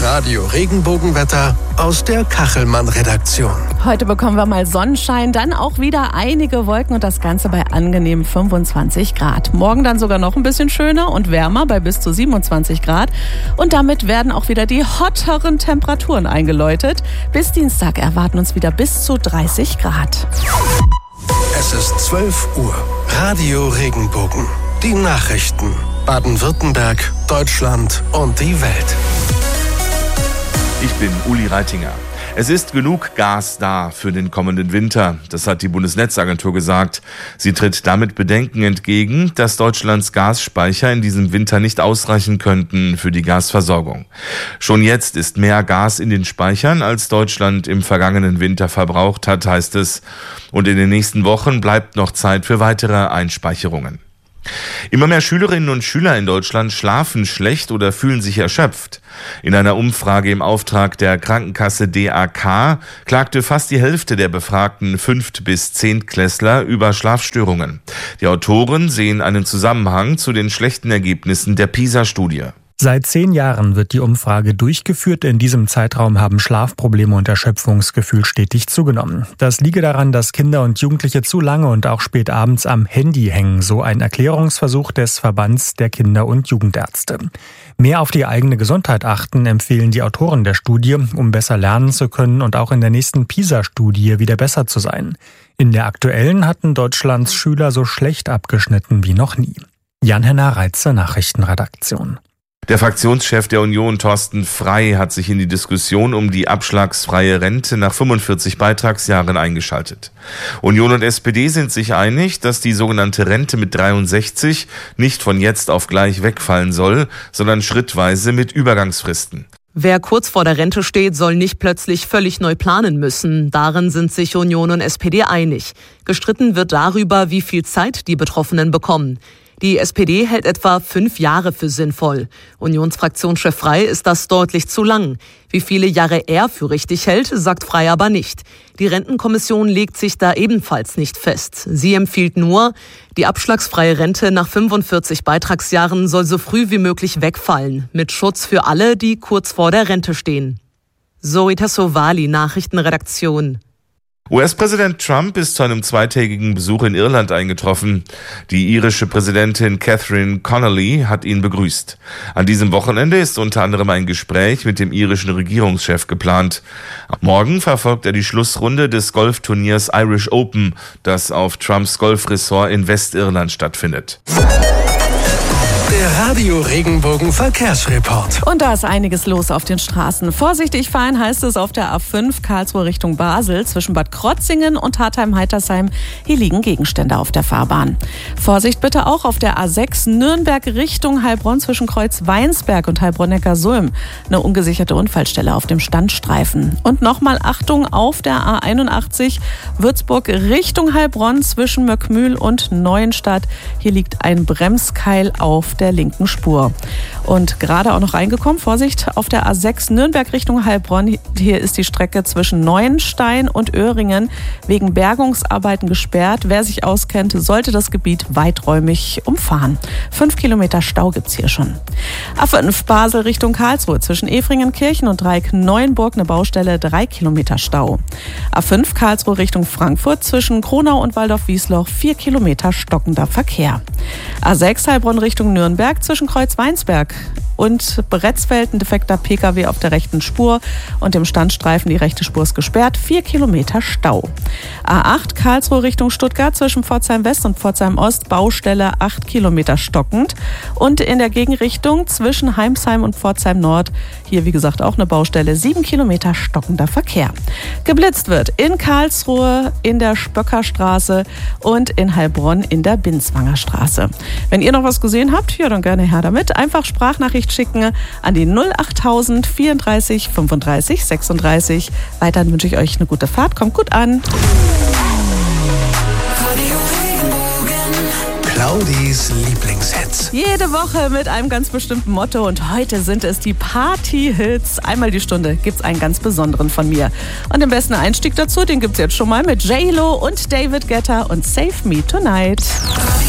Das Radio-Regenbogenwetter aus der Kachelmann-Redaktion. Heute bekommen wir mal Sonnenschein, dann auch wieder einige Wolken und das Ganze bei angenehmen 25 Grad. Morgen dann sogar noch ein bisschen schöner und wärmer bei bis zu 27 Grad. Und damit werden auch wieder die hotteren Temperaturen eingeläutet. Bis Dienstag erwarten uns wieder bis zu 30 Grad. Es ist 12 Uhr. Radio Regenbogen. Die Nachrichten. Baden-Württemberg, Deutschland und die Welt. Ich bin Uli Reitinger. Es ist genug Gas da für den kommenden Winter. Das hat die Bundesnetzagentur gesagt. Sie tritt damit Bedenken entgegen, dass Deutschlands Gasspeicher in diesem Winter nicht ausreichen könnten für die Gasversorgung. Schon jetzt ist mehr Gas in den Speichern, als Deutschland im vergangenen Winter verbraucht hat, heißt es. Und in den nächsten Wochen bleibt noch Zeit für weitere Einspeicherungen. Immer mehr Schülerinnen und Schüler in Deutschland schlafen schlecht oder fühlen sich erschöpft. In einer Umfrage im Auftrag der Krankenkasse DAK klagte fast die Hälfte der befragten 5- bis 10-Klässler über Schlafstörungen. Die Autoren sehen einen Zusammenhang zu den schlechten Ergebnissen der PISA-Studie. Seit 10 Jahren wird die Umfrage durchgeführt. In diesem Zeitraum haben Schlafprobleme und Erschöpfungsgefühl stetig zugenommen. Das liege daran, dass Kinder und Jugendliche zu lange und auch spät abends am Handy hängen, so ein Erklärungsversuch des Verbands der Kinder- und Jugendärzte. Mehr auf die eigene Gesundheit achten, empfehlen die Autoren der Studie, um besser lernen zu können und auch in der nächsten PISA-Studie wieder besser zu sein. In der aktuellen hatten Deutschlands Schüler so schlecht abgeschnitten wie noch nie. Jan-Henner Reitze, Nachrichtenredaktion. Der Fraktionschef der Union, Thorsten Frey, hat sich in die Diskussion um die abschlagsfreie Rente nach 45 Beitragsjahren eingeschaltet. Union und SPD sind sich einig, dass die sogenannte Rente mit 63 nicht von jetzt auf gleich wegfallen soll, sondern schrittweise mit Übergangsfristen. Wer kurz vor der Rente steht, soll nicht plötzlich völlig neu planen müssen. Darin sind sich Union und SPD einig. Gestritten wird darüber, wie viel Zeit die Betroffenen bekommen. Die SPD hält etwa 5 Jahre für sinnvoll. Unionsfraktionschef Frey ist das deutlich zu lang. Wie viele Jahre er für richtig hält, sagt Frey aber nicht. Die Rentenkommission legt sich da ebenfalls nicht fest. Sie empfiehlt nur, die abschlagsfreie Rente nach 45 Beitragsjahren soll so früh wie möglich wegfallen, mit Schutz für alle, die kurz vor der Rente stehen. Zoe Tassovali, Nachrichtenredaktion. US-Präsident Trump ist zu einem zweitägigen Besuch in Irland eingetroffen. Die irische Präsidentin Catherine Connolly hat ihn begrüßt. An diesem Wochenende ist unter anderem ein Gespräch mit dem irischen Regierungschef geplant. Morgen verfolgt er die Schlussrunde des Golfturniers Irish Open, das auf Trumps Golfresort in Westirland stattfindet. Der Radio-Regenbogen Verkehrsreport. Und da ist einiges los auf den Straßen. Vorsichtig fahren heißt es auf der A5 Karlsruhe Richtung Basel zwischen Bad Krotzingen und Hartheim-Heitersheim. Hier liegen Gegenstände auf der Fahrbahn. Vorsicht bitte auch auf der A6 Nürnberg Richtung Heilbronn zwischen Kreuz Weinsberg und Heilbronn-Neckarsulm. Eine ungesicherte Unfallstelle auf dem Standstreifen. Und nochmal Achtung auf der A81 Würzburg Richtung Heilbronn zwischen Möckmühl und Neuenstadt. Hier liegt ein Bremskeil auf der linken Spur. Und gerade auch noch reingekommen, Vorsicht, auf der A6 Nürnberg Richtung Heilbronn. Hier ist die Strecke zwischen Neuenstein und Öhringen wegen Bergungsarbeiten gesperrt. Wer sich auskennt, sollte das Gebiet weiträumig umfahren. 5 Kilometer Stau gibt's hier schon. A5 Basel Richtung Karlsruhe zwischen Efringenkirchen und Dreieck-Neuenburg eine Baustelle, 3 Kilometer Stau. A5 Karlsruhe Richtung Frankfurt zwischen Kronau und Waldorf-Wiesloch 4 Kilometer stockender Verkehr. A6 Heilbronn Richtung Nürnberg zwischen Kreuz Weinsberg und Bretzfeld ein defekter Pkw auf der rechten Spur und im Standstreifen die rechte Spur ist gesperrt, 4 Kilometer Stau. A8 Karlsruhe Richtung Stuttgart zwischen Pforzheim West und Pforzheim Ost Baustelle 8 Kilometer stockend und in der Gegenrichtung zwischen Heimsheim und Pforzheim Nord hier wie gesagt auch eine Baustelle, 7 Kilometer stockender Verkehr. Geblitzt wird in Karlsruhe in der Spöckerstraße und in Heilbronn in der Binswanger Straße. Wenn ihr noch was gesehen habt, ja dann gerne her damit. Einfach Sprachnachricht schicken an die 08000 34 35 36. Weiterhin wünsche ich euch eine gute Fahrt. Kommt gut an. Claudis Lieblingshits. Jede Woche mit einem ganz bestimmten Motto und heute sind es die Party-Hits. Einmal die Stunde gibt's einen ganz besonderen von mir. Und den besten Einstieg dazu, den gibt's jetzt schon mal mit J-Lo und David Guetta und Save Me Tonight.